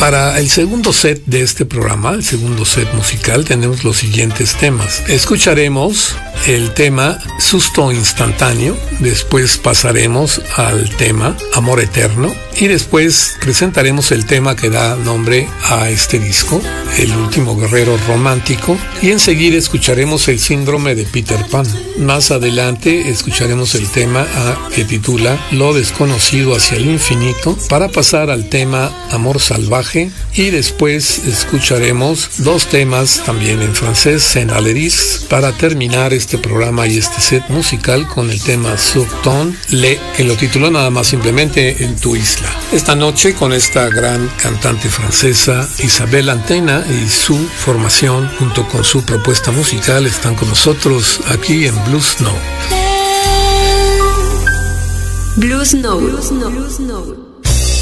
Para el segundo set de este programa, el segundo set musical, tenemos los siguientes temas. Escucharemos el tema Susto Instantáneo, después pasaremos al tema Amor Eterno y después presentaremos el tema que da nombre a este disco, El Último Guerrero Romántico, y enseguida escucharemos el Síndrome de Peter Pan. Más adelante escucharemos el tema que titula Lo Desconocido hacia el Infinito, para pasar al tema Amor Salvaje, y después escucharemos dos temas también en francés, Senaleris, para terminar este programa y este set musical con el tema Sur ton le, que lo tituló nada más simplemente En tu isla. Esta noche, con esta gran cantante francesa Isabelle Antena y su formación junto con su propuesta musical, están con nosotros aquí en Blues Note. Blues Note.